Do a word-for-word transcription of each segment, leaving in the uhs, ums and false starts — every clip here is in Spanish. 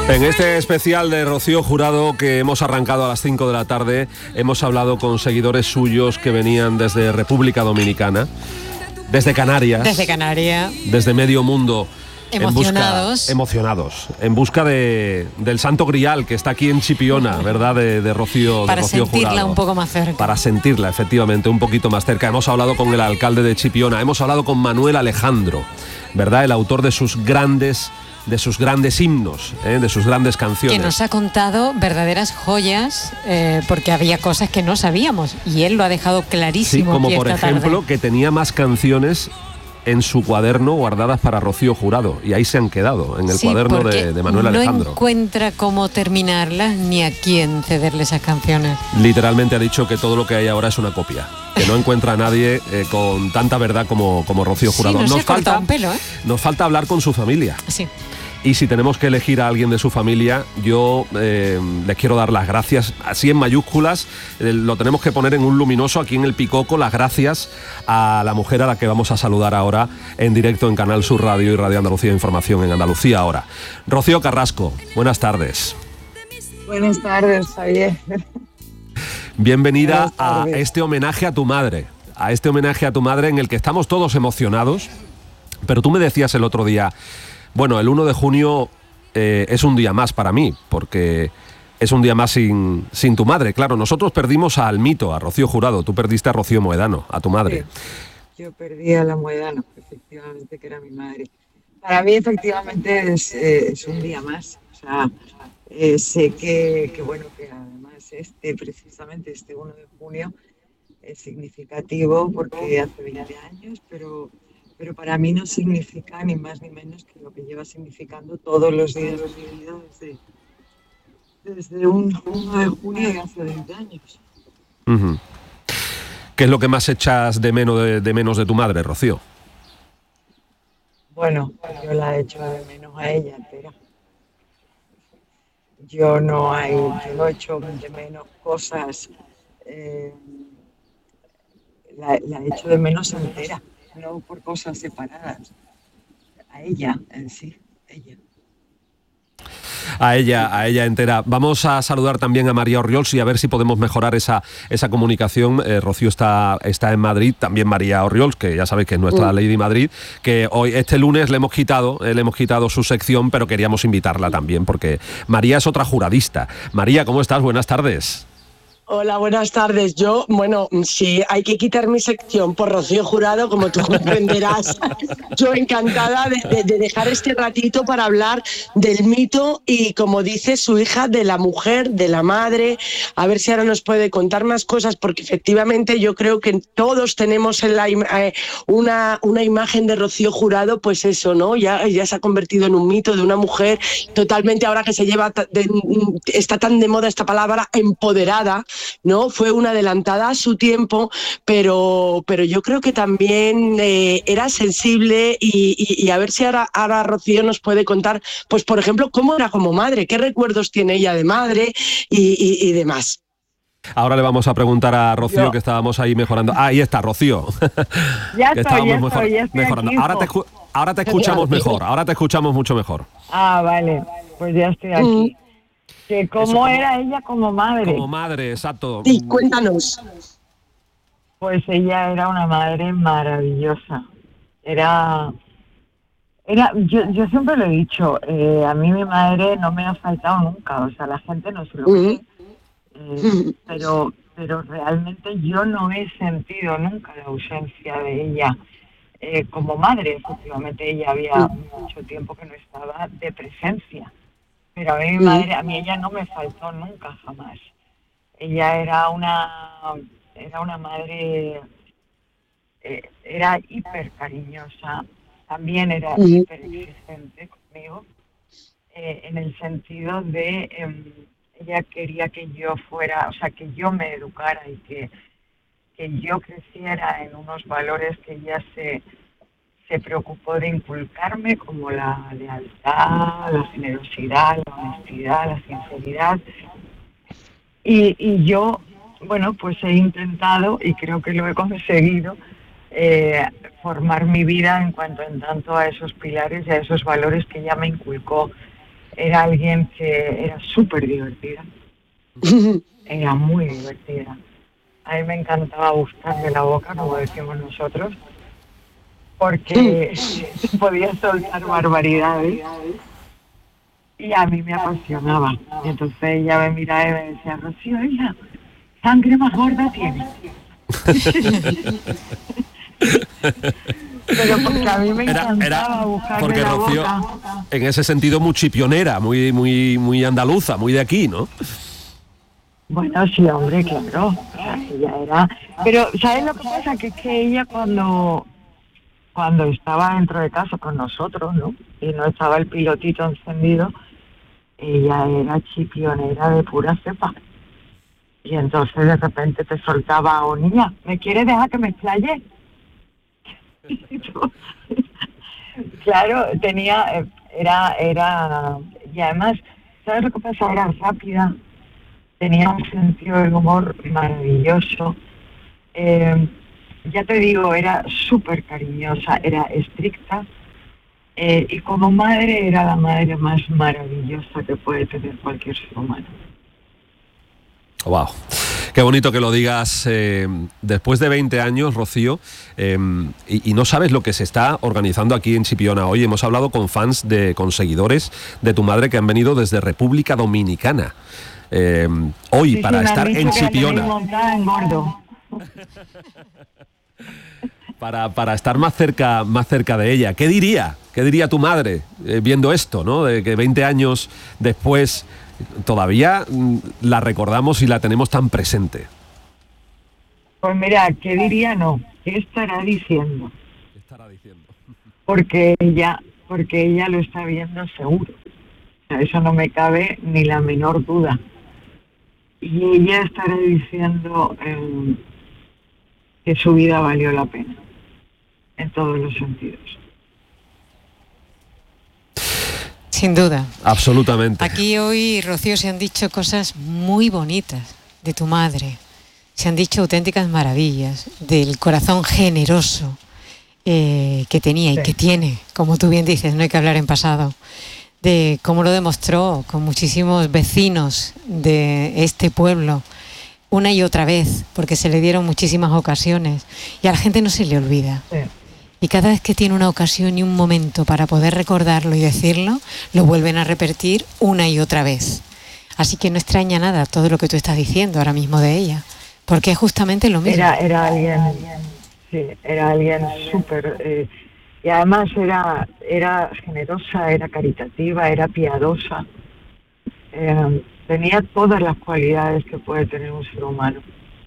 En este especial de Rocío Jurado que hemos arrancado a las cinco de la tarde, hemos hablado con seguidores suyos que venían desde República Dominicana, desde Canarias, desde Canarias, desde medio mundo. Emocionados. En busca, emocionados, en busca de, del Santo Grial que está aquí en Chipiona, ¿verdad? De, de Rocío, Para de Rocío sentirla Jurado. un poco más cerca. Para sentirla, efectivamente, un poquito más cerca. Hemos hablado con el alcalde de Chipiona, hemos hablado con Manuel Alejandro, ¿verdad? El autor de sus grandes, de sus grandes himnos, ¿eh? De sus grandes canciones. Que nos ha contado verdaderas joyas, eh, porque había cosas que no sabíamos y él lo ha dejado clarísimo. Sí, como aquí por esta ejemplo tarde. que tenía más canciones en su cuaderno guardadas para Rocío Jurado, y ahí se han quedado, en el Sí, cuaderno porque de, de Manuel Alejandro. No encuentra cómo terminarlas ni a quién cederle esas canciones. Literalmente ha dicho que todo lo que hay ahora es una copia, que no encuentra a nadie eh, con tanta verdad como, como Rocío Jurado. Sí, no nos, se ha cortado falta, un pelo, ¿eh? nos falta hablar con su familia. Sí. Y si tenemos que elegir a alguien de su familia, yo eh, les quiero dar las gracias, así en mayúsculas, eh, lo tenemos que poner en un luminoso aquí en el Picoco, las gracias a la mujer a la que vamos a saludar ahora en directo en Canal Sur Radio y Radio Andalucía Información en Andalucía ahora. Rocío Carrasco, buenas tardes. Buenas tardes, Javier. Bienvenida Buenas tardes. a este homenaje a tu madre, a este homenaje a tu madre en el que estamos todos emocionados, pero tú me decías el otro día, bueno, el uno de junio eh, es un día más para mí, porque es un día más sin, sin tu madre. Claro, nosotros perdimos al mito, a Rocío Jurado, tú perdiste a Rocío Moedano, a tu madre. Sí, yo perdí a la Moedano, efectivamente, que era mi madre. Para mí, efectivamente, es, eh, es un día más. O sea, eh, sé que, que, bueno, que además este, precisamente este uno de junio es significativo porque hace veinte años, pero... pero para mí no significa ni más ni menos que lo que lleva significando todos los días de mi vida desde, desde un uno de junio de hace veinte años. Uh-huh. ¿Qué es lo que más echas de menos de, de menos de tu madre, Rocío? Bueno, yo la echo de menos a ella entera. Yo no hay, yo no echo de menos cosas, eh, la, la echo de menos entera. No por cosas separadas, a ella en sí, ella. A ella, a ella entera. Vamos a saludar también a María Orriols y a ver si podemos mejorar esa, esa comunicación. Eh, Rocío está, está en Madrid, también María Orriols, que ya sabéis que es nuestra uh. Lady Madrid, que hoy, este lunes le hemos quitado, eh, le hemos quitado su sección, pero queríamos invitarla también, porque María es otra juradista. María, ¿cómo estás? Buenas tardes. Hola, buenas tardes. Yo, bueno, si hay que quitar mi sección por Rocío Jurado, como tú comprenderás, yo encantada de, de, de dejar este ratito para hablar del mito y, como dice su hija, de la mujer, de la madre, a ver si ahora nos puede contar más cosas, porque efectivamente yo creo que todos tenemos en la, eh, una, una imagen de Rocío Jurado, pues eso, ¿no? Ya, ya se ha convertido en un mito de una mujer totalmente, ahora que se lleva, de, está tan de moda esta palabra, empoderada, ¿no? Fue una adelantada a su tiempo, pero, pero yo creo que también eh, era sensible y, y, y a ver si ahora, ahora Rocío nos puede contar, pues por ejemplo, cómo era como madre, qué recuerdos tiene ella de madre y, y, y demás. Ahora le vamos a preguntar a Rocío, yo. que estábamos ahí mejorando. Ah, ahí está, Rocío. Ya estoy, ya estoy, ya estoy mejorando. Aquí, ahora, te, ahora te escuchamos mejor, ahora te escuchamos mucho mejor. Ah, vale, pues ya estoy aquí. Mm. Que cómo como, era ella como madre. Como madre, exacto. Sí, cuéntanos. Pues ella era una madre maravillosa. Era, era, yo, yo siempre lo he dicho, eh, a mí mi madre no me ha faltado nunca. O sea, la gente no se lo cree, eh, pero, pero realmente yo no he sentido nunca la ausencia de ella eh, como madre. Efectivamente, ella había mucho tiempo que no estaba de presencia. Pero a mí, mi madre, a mí ella no me faltó nunca, jamás. Ella era una, era una madre, eh, era hiper cariñosa, también era uh-huh. hiper exigente conmigo, eh, en el sentido de, eh, ella quería que yo fuera, o sea, que yo me educara y que, que yo creciera en unos valores que ella se... se preocupó de inculcarme, como la lealtad, la generosidad, la honestidad, la sinceridad. Y, y yo, bueno, pues he intentado, y creo que lo he conseguido, eh, formar mi vida en cuanto en tanto a esos pilares y a esos valores que ella me inculcó era alguien que era súper divertida. Era muy divertida. A mí me encantaba buscarle la boca, como decimos nosotros, porque podía soltar barbaridades y a mí me apasionaba. Y entonces ella me miraba y me decía, Rocío, hija, sangre más gorda tiene. Pero porque a mí me encantaba era, era buscarle porque la Rocío, boca. En ese sentido, muy chipionera, muy, muy, muy andaluza, muy de aquí, ¿no? Bueno, sí, hombre, claro. O sea, ella era... Pero, ¿sabes lo que pasa? Que es que ella cuando, cuando estaba dentro de casa con nosotros, ¿no? Y no estaba el pilotito encendido, ella era chipionera de pura cepa. Y entonces de repente te soltaba, oh niña, ¿me quieres dejar que me explaye? Claro, tenía, era, era, y además, ¿sabes lo que pasa? Era rápida, tenía un sentido del humor maravilloso, eh, ya te digo, era súper cariñosa, era estricta, eh, y como madre era la madre más maravillosa que puede tener cualquier ser humano. Wow. Qué bonito que lo digas eh, después de veinte años, Rocío, eh, y, y no sabes lo que se está organizando aquí en Chipiona hoy. Hemos hablado con fans, de, con seguidores de tu madre que han venido desde República Dominicana. Eh, hoy, sí, para sí, estar en Chipiona. En gordo. Para, para estar más cerca, más cerca de ella. ¿Qué diría? ¿Qué diría tu madre eh, viendo esto, ¿no? De que veinte años después todavía la recordamos y la tenemos tan presente. Pues mira, ¿qué diría? No, ¿qué estará diciendo? ¿Qué estará diciendo? Porque ella, porque ella lo está viendo seguro. O sea, eso no me cabe ni la menor duda. Y ella estará diciendo eh, que su vida valió la pena, en todos los sentidos. Sin duda. Absolutamente. Aquí hoy, Rocío, se han dicho cosas muy bonitas de tu madre. Se han dicho auténticas maravillas del corazón generoso eh, que tenía y sí. que tiene. Como tú bien dices, no hay que hablar en pasado. De cómo lo demostró con muchísimos vecinos de este pueblo, una y otra vez, porque se le dieron muchísimas ocasiones. Y a la gente no se le olvida. Sí. Y cada vez que tiene una ocasión y un momento para poder recordarlo y decirlo, lo vuelven a repetir una y otra vez. Así que no extraña nada todo lo que tú estás diciendo ahora mismo de ella, porque es justamente lo mismo. Era, era alguien, sí, era alguien súper... Eh, y además era, era generosa, era caritativa, era piadosa. Eh, tenía todas las cualidades que puede tener un ser humano.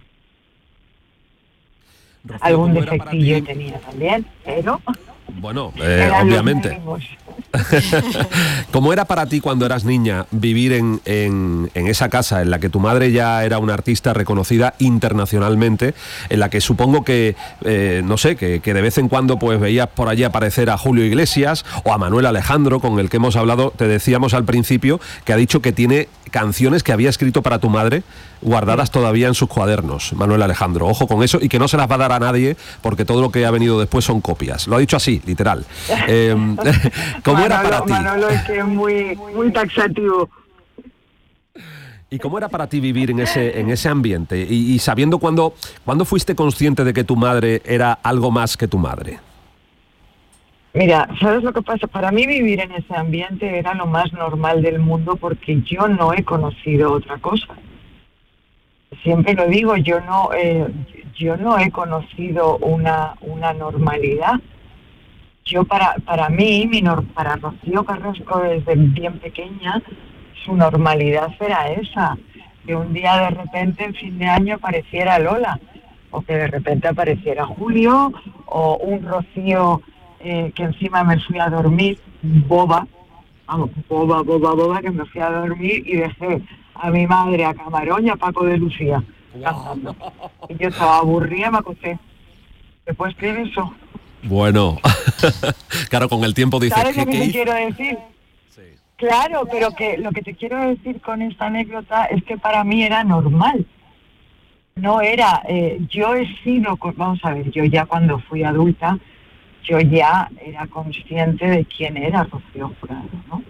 Rocío, algún defectillo tenía también, pero... Bueno, eh, obviamente. ¿Cómo era para ti cuando eras niña vivir en, en, en esa casa en la que tu madre ya era una artista reconocida internacionalmente, en la que supongo que, eh, no sé, que, que de vez en cuando pues veías por allí aparecer a Julio Iglesias o a Manuel Alejandro, con el que hemos hablado, te decíamos al principio, que ha dicho que tiene canciones que había escrito para tu madre guardadas todavía en sus cuadernos, Manuel Alejandro, ojo con eso, y que no se las va a dar a nadie porque todo lo que ha venido después son copias. Lo ha dicho así, literal. Eh, ¿Cómo Manolo, era para ti? Manolo es que es muy, muy taxativo. ¿Y cómo era para ti vivir en ese, en ese ambiente? Y, y sabiendo cuándo, ¿cuándo fuiste consciente de que tu madre era algo más que tu madre? Mira, ¿sabes lo que pasa? Para mí vivir en ese ambiente era lo más normal del mundo porque yo no he conocido otra cosa. Siempre lo digo, yo no, eh, yo no he conocido una, una normalidad. Yo para, para mí, mi nor, para Rocío Carrasco desde bien pequeña, su normalidad era esa, que un día de repente en fin de año apareciera Lola, o que de repente apareciera Julio, o un Rocío eh, que encima me fui a dormir, boba, vamos, boba, boba, boba, que me fui a dormir y dejé a mi madre, a Camarón y a Paco de Lucía cantando. Y yo estaba aburrida y me acosté. ¿Te puedes creer eso? Bueno, claro, con el tiempo dices... ¿Sabes lo que te quiero decir? Sí. Claro, pero que lo que te quiero decir con esta anécdota es que para mí era normal. No era... Eh, yo he sido... Vamos a ver, yo ya cuando fui adulta, yo ya era consciente de quién era Rocío Jurado, ¿no?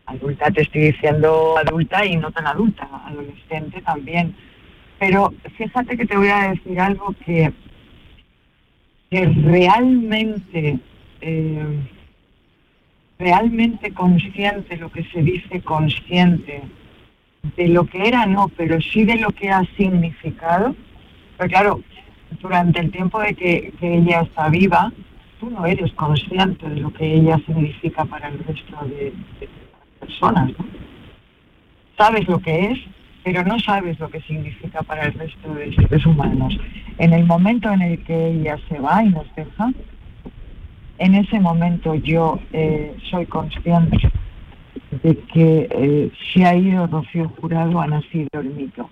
adulta te estoy diciendo adulta y no tan adulta, adolescente también. Pero fíjate que te voy a decir algo que, que realmente, eh, realmente consciente, lo que se dice consciente, de lo que era no, pero sí de lo que ha significado. Pero claro, durante el tiempo de que, que ella está viva, tú no eres consciente de lo que ella significa para el resto de, de personas, ¿no? Sabes lo que es, pero no sabes lo que significa para el resto de seres humanos. En el momento en el que ella se va y nos deja, en ese momento yo eh, soy consciente de que eh, si ha ido Rocío Jurado, ha nacido el mito.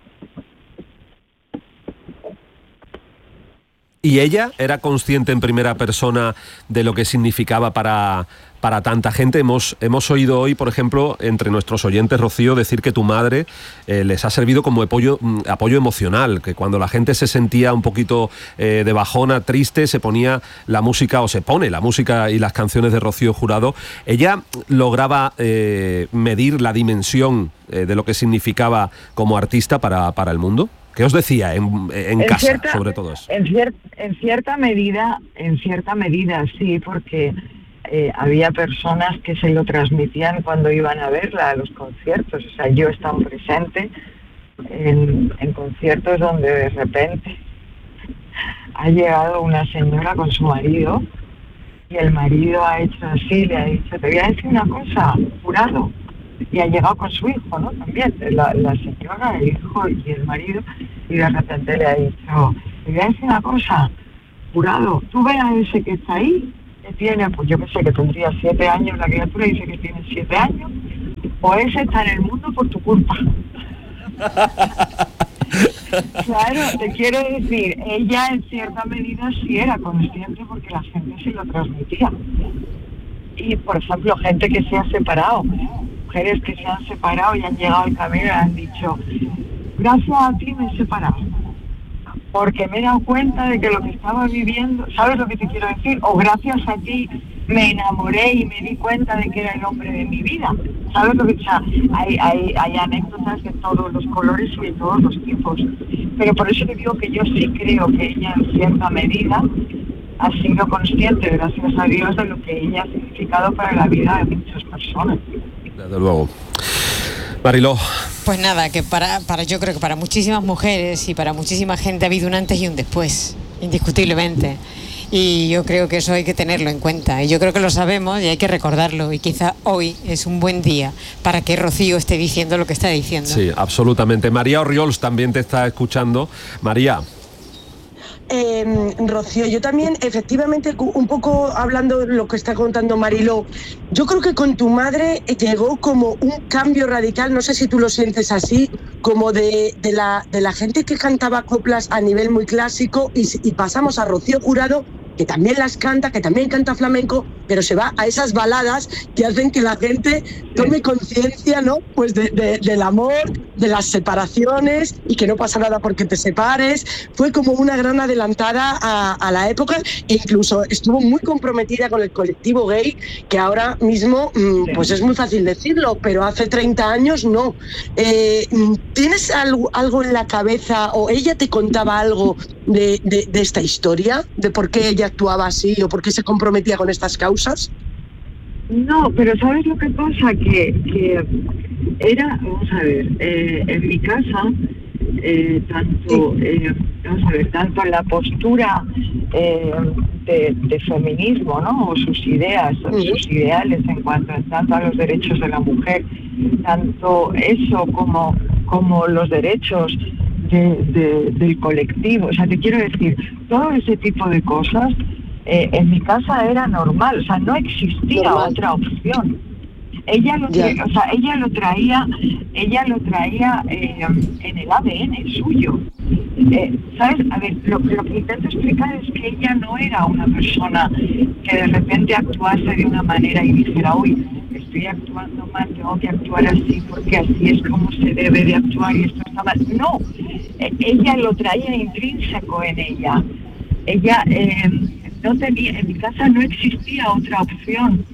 ¿Y ella era consciente en primera persona de lo que significaba para, para tanta gente? Hemos, hemos oído hoy, por ejemplo, entre nuestros oyentes, Rocío, decir que tu madre eh, les ha servido como apoyo, apoyo emocional, que cuando la gente se sentía un poquito eh, de bajona, triste, se ponía la música, o se pone la música y las canciones de Rocío Jurado. ¿Ella lograba eh, medir la dimensión eh, de lo que significaba como artista para, para el mundo? ¿Qué os decía en, en, en casa, cierta, sobre todo eso? En, cier, en cierta medida, en cierta medida sí, porque eh, había personas que se lo transmitían cuando iban a verla a los conciertos. O sea, yo he estado presente en, en conciertos donde de repente ha llegado una señora con su marido y el marido ha hecho así, le ha dicho, te voy a decir una cosa, Jurado. Y ha llegado con su hijo, ¿no? También, la, la señora, el hijo y el marido, y de repente le ha dicho, te voy a decir una cosa, Jurado, tú ves a ese que está ahí, que tiene, pues yo que sé, que tendría siete años, la criatura dice que tiene siete años, pues ese está en el mundo por tu culpa. Claro, te quiero decir, ella en cierta medida sí era consciente porque la gente se lo transmitía. Y, por ejemplo, gente que se ha separado, mujeres que se han separado y han llegado al camino y han dicho, gracias a ti me he separado, porque me he dado cuenta de que lo que estaba viviendo, ¿sabes lo que te quiero decir? O gracias a ti me enamoré y me di cuenta de que era el hombre de mi vida, ¿sabes lo que? O sea, hay, hay, hay anécdotas de todos los colores y de todos los tipos, pero por eso te digo que yo sí creo que ella en cierta medida ha sido consciente, gracias a Dios, de lo que ella ha significado para la vida de muchas personas. Desde luego. Mariló. Pues nada, que para, para yo creo que para muchísimas mujeres y para muchísima gente ha habido un antes y un después, indiscutiblemente. Y yo creo que eso hay que tenerlo en cuenta. Y yo creo que lo sabemos y hay que recordarlo. Y quizá hoy es un buen día para que Rocío esté diciendo lo que está diciendo. Sí, absolutamente. María Orriols también te está escuchando. María. Eh, Rocío, yo también, efectivamente, un poco hablando de lo que está contando Mariló, yo creo que con tu madre llegó como un cambio radical, no sé si tú lo sientes así, como de, de, la, de la gente que cantaba coplas a nivel muy clásico y, y pasamos a Rocío Jurado, que también las canta, que también canta flamenco, pero se va a esas baladas que hacen que la gente tome conciencia, ¿no? Pues de, de, del amor, de las separaciones y que no pasa nada porque te separes. Fue como una gran adelantada a, a la época e incluso estuvo muy comprometida con el colectivo gay, que ahora mismo, pues es muy fácil decirlo, pero hace treinta años no. Eh, ¿Tienes algo, algo en la cabeza o ella te contaba algo de, de, de esta historia? ¿De por qué ella actuaba así o por qué se comprometía con estas causas? No, pero ¿sabes lo que pasa? Que, que era, vamos a ver, eh, en mi casa, eh, tanto, eh, vamos a ver, tanto la postura eh, de, de feminismo, ¿no? O sus ideas, o sus ideales en cuanto tanto a los derechos de la mujer, tanto eso como, como los derechos de, de, del colectivo. O sea, te quiero decir, todo ese tipo de cosas eh, en mi casa era normal, o sea, no existía normal. Otra opción. Ella lo, tra- o sea, ella lo traía, ella lo traía eh, en el A D N suyo. Eh, ¿Sabes? A ver, lo, lo que intento explicar es que ella no era una persona que de repente actuase de una manera y dijera, uy, estoy actuando mal, tengo que actuar así porque así es como se debe de actuar y esto está mal. No, eh, ella lo traía intrínseco en ella. Ella eh, no tenía, en mi casa no existía otra opción.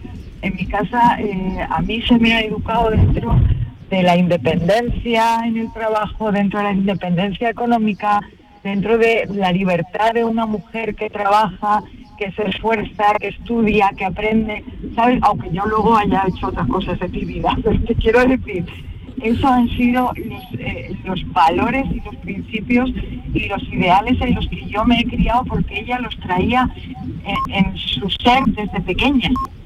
En mi casa eh, a mí se me ha educado dentro de la independencia en el trabajo, dentro de la independencia económica, dentro de la libertad de una mujer que trabaja, que se esfuerza, que estudia, que aprende, ¿sabes? Aunque yo luego haya hecho otras cosas en mi vida, pero te quiero decir, esos han sido los, eh, los valores y los principios y los ideales en los que yo me he criado, porque ella los traía en, en su ser desde pequeña.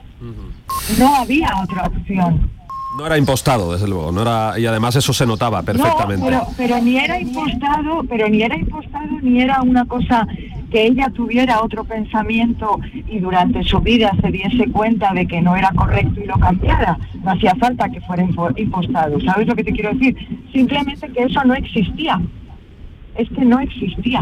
No había otra opción. No era impostado, desde luego, no era, y además eso se notaba perfectamente. No, pero, pero ni era impostado, pero ni era impostado, ni era una cosa que ella tuviera otro pensamiento y durante su vida se diese cuenta de que no era correcto y lo cambiara. No hacía falta que fuera impostado, ¿sabes lo que te quiero decir? Simplemente que eso no existía. Es que no existía.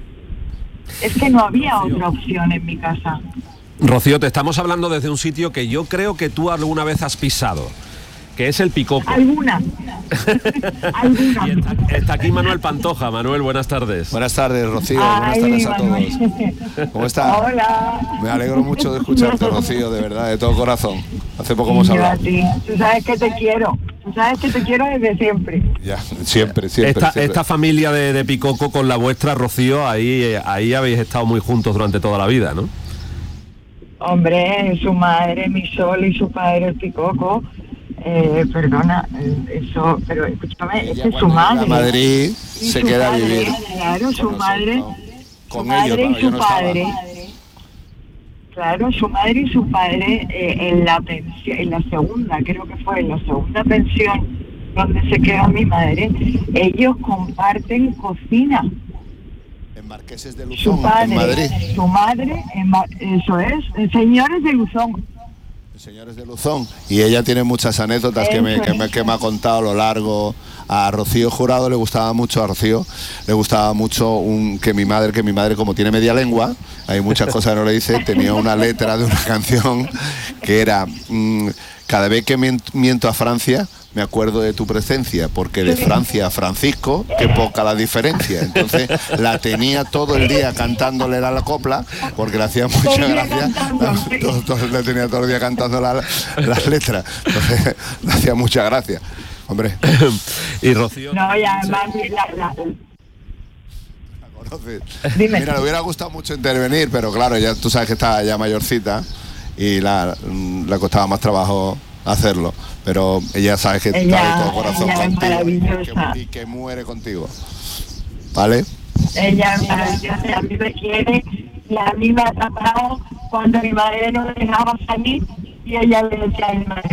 Es que no había otra opción en mi casa. Rocío, te estamos hablando desde un sitio que yo creo que tú alguna vez has pisado, que es el Picoco. Alguna. Alguna. Y está, está aquí Manuel Pantoja. Manuel, buenas tardes. Buenas tardes, Rocío. Ay, buenas tardes a Manuel. todos. ¿Cómo estás? Hola. Me alegro mucho de escucharte, Rocío, de verdad, de todo corazón. Hace poco hemos Yo a hablado. ti. Tú sabes que te quiero. Tú sabes que te quiero desde siempre. Ya, siempre, siempre. Esta, siempre. esta familia de, de Picoco con la vuestra, Rocío, ahí, eh, ahí habéis estado muy juntos durante toda la vida, ¿no? Hombre, su madre, mi sol, y su padre, el Picoco. Eh, perdona, eh, eso, pero escúchame, Ella es que su cuando llega madre. a Madrid y se su queda padre, a vivir. Claro, su con madre, nosotros. su Con madre ellos, y claro, su yo no estaba. padre. Claro, su madre y su padre eh, en la pensión, en la segunda, creo que fue en la segunda pensión donde se quedó mi madre, ellos comparten cocina. En Marqueses de Su Luzón, padre, en Madrid. su madre, en Ma- eso es, señores de Luzón. Señores de Luzón. Y ella tiene muchas anécdotas que me, que, me, que me ha contado a lo largo. A Rocío Jurado le gustaba mucho, a Rocío le gustaba mucho un, que mi madre, que mi madre como tiene media lengua, hay muchas cosas que no le dice, tenía una letra de una canción que era mmm, cada vez que miento a Francia me acuerdo de tu presencia, porque de Francia a Francisco, qué poca la diferencia. Entonces la tenía todo el día cantándole la, la copla, porque le hacía mucha gracia. Todo, todo, le tenía todo el día cantando la, las letras. Entonces le hacía mucha gracia. Hombre. Y Rocío. No, y además la, la, conoces. Dime. Mira, le hubiera gustado mucho intervenir, pero claro, ya tú sabes que está ya mayorcita y la, le costaba más trabajo hacerlo. Pero ella sabe que ella, está de todo corazón ella contigo es y maravillosa. que, y que muere contigo. ¿Vale? Ella es maravillosa, a mí me quiere y a mí me ha tratado cuando mi madre no me dejaba salir y ella le decía a mi madre,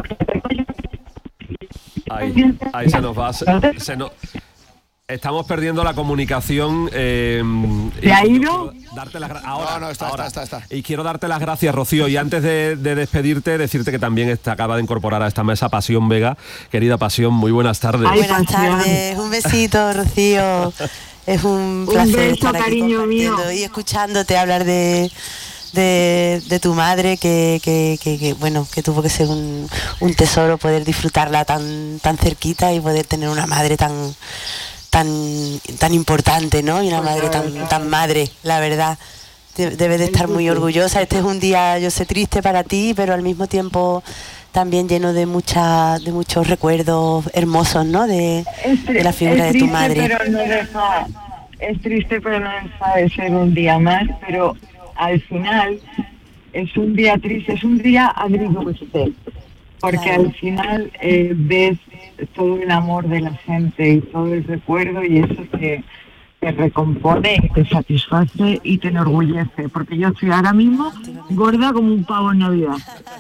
Ahí, ahí se nos va. Se, se nos, estamos perdiendo la comunicación. Eh, ¿Te ha ido? Darte las gracias. Ahora, no, no, está, ahora. está, está, está. Y quiero darte las gracias, Rocío. Y antes de, de despedirte, decirte que también está, acaba de incorporar a esta mesa Pasión Vega. Querida Pasión, muy buenas tardes. Ay, Buenas Pasión. tardes, un besito, Rocío. Es un Un placer beso, estar aquí cariño compartiendo mío. y escuchándote hablar de, de, de tu madre, que, que, que, que, bueno, que tuvo que ser un, un tesoro poder disfrutarla tan, tan cerquita y poder tener una madre tan, tan, tan importante, ¿no? Y una madre tan, tan madre, la verdad. De- Debes de estar muy orgullosa. Este es un día, yo sé, triste para ti, pero al mismo tiempo también lleno de mucha, de muchos recuerdos hermosos, ¿no? De, Es, de la figura es de tu triste, madre. Pero no deja, es triste, pero no deja de ser un día más, pero al final es un día triste, es un día agridulce, porque Claro. al final eh, ves todo el amor de la gente y todo el recuerdo y eso te, te recompone y te satisface y te enorgullece, porque yo estoy ahora mismo gorda como un pavo en Navidad.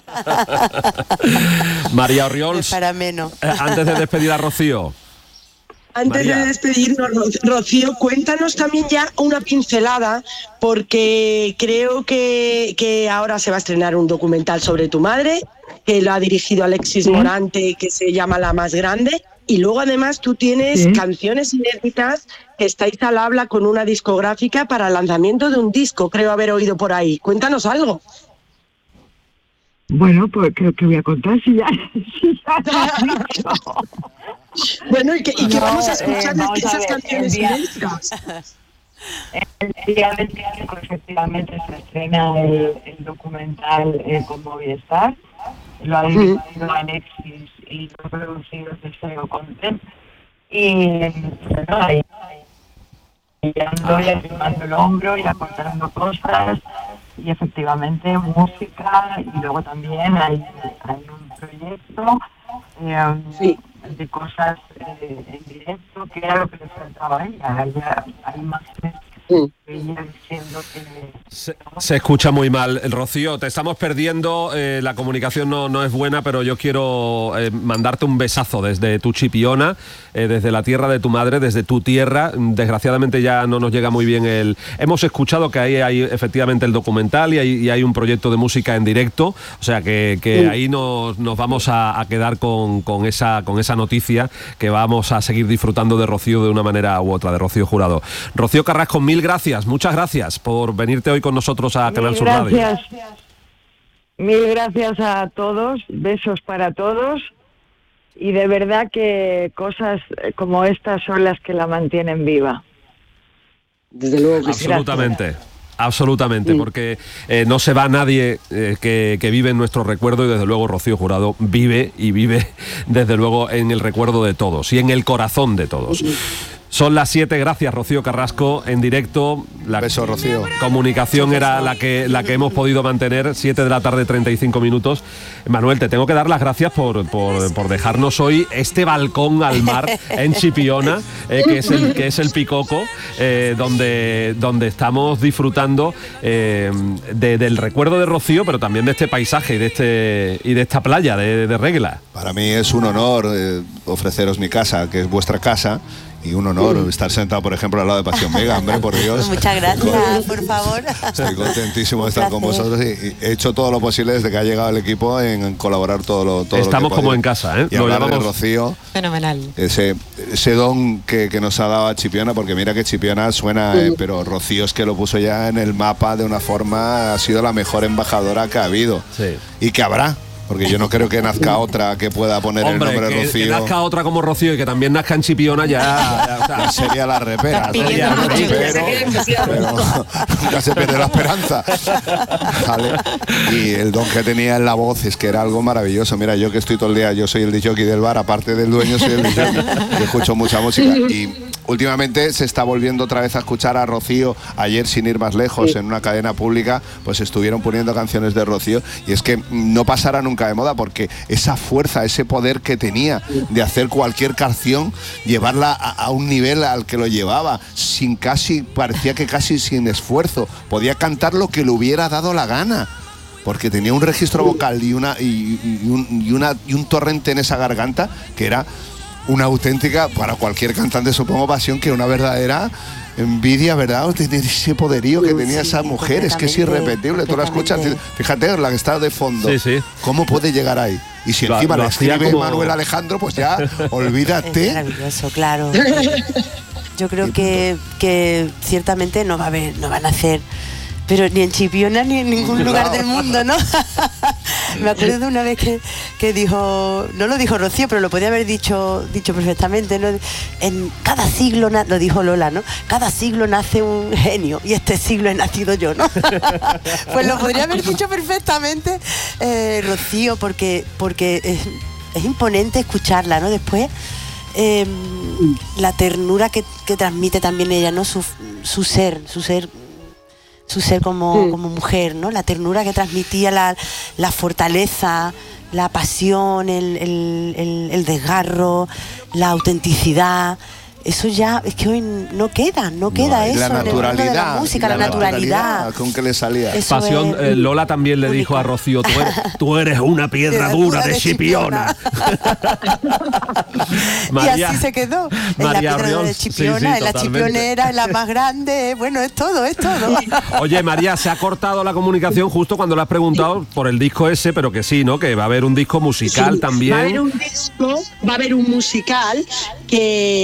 María No es Orriols, para menos. eh, antes de despedir a Rocío. Antes María. de despedirnos, Ro- Rocío, cuéntanos también ya una pincelada, porque creo que, que ahora se va a estrenar un documental sobre tu madre, que lo ha dirigido Alexis Morante, que se llama La Más Grande, y luego además tú tienes Sí. canciones inéditas que estáis al habla con una discográfica para el lanzamiento de un disco, creo haber oído por ahí. Cuéntanos algo. Bueno, pues creo que voy a contar si ya, si ya lo has dicho. Bueno, y que, y que No, vamos a eh, escuchar vamos a esas ver, canciones el día- inéditas. El día veinticinco efectivamente se estrena el, el documental eh, con Movistar lo ha dirigido Alexis y lo ha producido Deseo Content. Y bueno, ahí ando y arrimando el hombro y aportando cosas, y efectivamente música, y luego también hay, hay un proyecto eh, sí. de cosas eh, en directo, que era lo que le faltaba a ella. Hay, hay más Uh. Se, se escucha muy mal, Rocío, te estamos perdiendo, eh, la comunicación no, no es buena, pero yo quiero eh, mandarte un besazo desde tu Chipiona, eh, desde la tierra de tu madre, desde tu tierra. Desgraciadamente ya no nos llega muy bien el... Hemos escuchado que ahí hay efectivamente el documental y hay, y hay un proyecto de música en directo, o sea que, que sí. ahí nos, nos vamos a, a quedar con, con, esa, con esa noticia, que vamos a seguir disfrutando de Rocío de una manera u otra, de Rocío Jurado. Rocío Carrasco, mil gracias, muchas gracias por venirte hoy con nosotros a Canal Sur Radio. Gracias. Mil gracias a todos, besos para todos, y de verdad que cosas como estas son las que la mantienen viva. Desde luego que absolutamente. Gracias. Absolutamente, sí. porque eh, no se va nadie eh, que, que vive en nuestro recuerdo, y desde luego Rocío Jurado vive y vive desde luego en el recuerdo de todos y en el corazón de todos. Sí. Son las siete, gracias Rocío Carrasco, en directo. La Beso, Rocío. Comunicación era la que, la que hemos podido mantener, siete de la tarde, treinta y cinco minutos. Manuel, te tengo que dar las gracias por, por, por dejarnos hoy este balcón al mar en Chipiona, eh, que, es el, que es el Picoco, eh, donde, donde estamos disfrutando eh, de, del recuerdo de Rocío, pero también de este paisaje y de, este, y de esta playa de, de Regla. Para mí es un honor eh, ofreceros mi casa, que es vuestra casa. Y un honor uh. estar sentado, por ejemplo, al lado de Pasión Vega, hombre, por Dios. Muchas gracias, por favor. Estoy contentísimo de estar con vosotros y, y he hecho todo lo posible desde que ha llegado el equipo en, en colaborar todo lo todo Estamos lo que como en casa, ¿eh? Y lo hablar de Rocío. Fenomenal. Ese, ese don que, que nos ha dado a Chipiona, porque mira que Chipiona suena, uh. eh, pero Rocío es que lo puso ya en el mapa de una forma, ha sido la mejor embajadora que ha habido. Sí. Y que habrá. Porque yo no creo que nazca otra que pueda poner Hombre, el nombre que, de Rocío. Que nazca otra como Rocío y que también nazca en Chipiona ya, ya, o sea, sería la repera. Sería, pero, pero nunca se pierde la esperanza. ¿Vale? Y el don que tenía en la voz es que era algo maravilloso. Mira, yo que estoy todo el día, yo soy el disjockey del bar, aparte del dueño soy el disjockey. Yo escucho mucha música y últimamente se está volviendo otra vez a escuchar a Rocío. Ayer, sin ir más lejos, sí. en una cadena pública, pues estuvieron poniendo canciones de Rocío y es que no pasará nunca de moda, porque esa fuerza, ese poder que tenía de hacer cualquier canción, llevarla a, a un nivel al que lo llevaba, sin casi, parecía que casi sin esfuerzo, podía cantar lo que le hubiera dado la gana, porque tenía un registro vocal y una y, y, un, y una y un torrente en esa garganta que era una auténtica, para cualquier cantante supongo, pasión, que una verdadera envidia, ¿verdad? Ese poderío que tenía sí, esa mujer, es que es irrepetible. Tú la escuchas, fíjate, la que está de fondo. Sí, sí. ¿Cómo puede llegar ahí? Y si lo, encima lo le escribe como... Manuel Alejandro, pues ya, olvídate. Es maravilloso, claro. Yo creo que, que ciertamente no va a haber, no van a hacer, pero ni en Chipiona ni en ningún lugar del mundo, ¿no? Me acuerdo de una vez que, que dijo, no lo dijo Rocío, pero lo podía haber dicho dicho perfectamente, ¿no? En cada siglo, lo dijo Lola, ¿no? Cada siglo nace un genio y este siglo he nacido yo, ¿no? Pues lo podría haber dicho perfectamente eh, Rocío, porque, porque es, es imponente escucharla, ¿no? Después, eh, la ternura que, que transmite también ella, ¿no? Su, su ser, su ser... su ser como, como mujer, ¿no? La ternura que transmitía, la, la fortaleza, la pasión, el, el, el, el desgarro, la autenticidad. Eso ya es que hoy no queda, no queda no, eso. La naturalidad, en el de la música, la, la naturalidad. naturalidad. Con que le salía. Eso Pasión, eh, Lola también le única. dijo a Rocío, tú eres, tú eres una piedra dura de, de Chipiona. María, y así se quedó. En María la piedra Oriols, de Chipiona, sí, sí, en la chipionera, en la más grande. Bueno, es todo, es todo. Oye, María, se ha cortado la comunicación justo cuando le has preguntado sí. por el disco ese, pero que sí, ¿no? Que va a haber un disco musical sí, también. Va a haber un disco, va a haber un musical que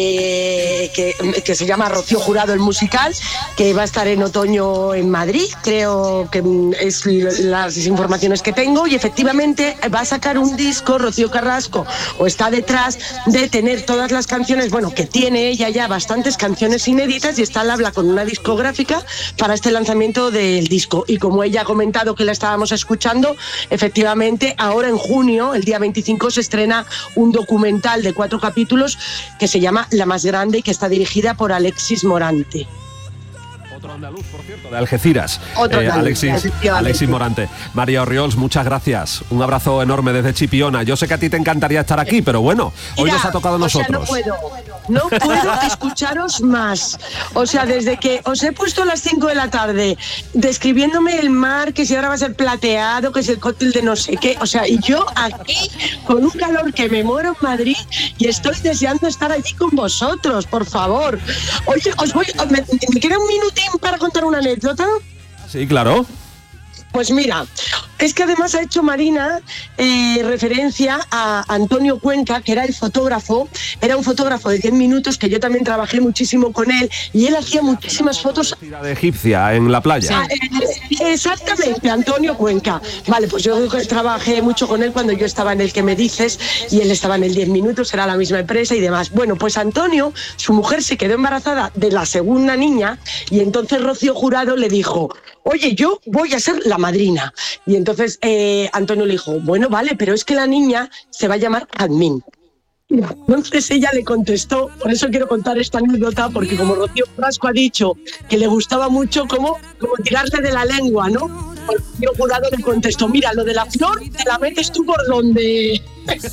que, que, que se llama Rocío Jurado el musical, que va a estar en otoño en Madrid, creo que es las informaciones que tengo, y efectivamente va a sacar un disco, Rocío Carrasco, o está detrás de tener todas las canciones, bueno, que tiene ella ya bastantes canciones inéditas, y está al habla con una discográfica para este lanzamiento del disco. Y como ella ha comentado que la estábamos escuchando, efectivamente ahora en junio, el día veinticinco, se estrena un documental de cuatro capítulos que se llama La Más Grande y que está dirigida por Alexis Morante. Otro andaluz, por cierto, de Algeciras. Otro eh, andaluz, Alexis, Alexis Morante. María Orriols, muchas gracias. Un abrazo enorme desde Chipiona. Yo sé que a ti te encantaría estar aquí, pero bueno, hoy Mira, nos ha tocado a nosotros. O sea, no puedo, no puedo escucharos más. O sea, desde que os he puesto a las cinco de la tarde describiéndome el mar, que si ahora va a ser plateado, que es el cóctel de no sé qué. O sea, y yo aquí con un calor que me muero en Madrid y estoy deseando estar allí con vosotros, por favor. Oye, os voy, me, me queda un minutín para contar una anécdota. Sí, claro. Pues mira, es que además ha hecho Marina eh, referencia a Antonio Cuenca, que era el fotógrafo, era un fotógrafo de diez minutos, que yo también trabajé muchísimo con él, y él hacía muchísimas fotos. De egipcia, en la playa. Sí. Eh, exactamente, Antonio Cuenca. Vale, pues yo trabajé mucho con él cuando yo estaba en El Que Me Dices, y él estaba en el diez minutos, era la misma empresa y demás. Bueno, pues Antonio, su mujer se quedó embarazada de la segunda niña, y entonces Rocío Jurado le dijo: oye, yo voy a ser la madrina. Y entonces eh, Antonio le dijo: bueno, vale, pero es que la niña se va a llamar Jazmín. Entonces ella le contestó, por eso quiero contar esta anécdota, porque como Rocío Carrasco ha dicho que le gustaba mucho como, como tirarse de la lengua, ¿no? Rocío Jurado le contestó: mira, lo de la flor te la metes tú por donde...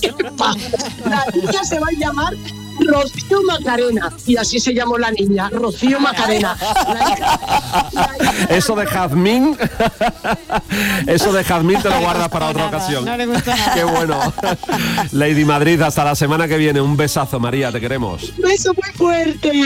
La niña se va a llamar Rocío Macarena, y así se llamó la niña, Rocío Macarena. La hija, la hija... Eso de jazmín, eso de jazmín te lo guardas para otra ocasión. No le gusta nada. Qué bueno. Lady Madrid, hasta la semana que viene. Un besazo, María, te queremos. Un beso muy fuerte.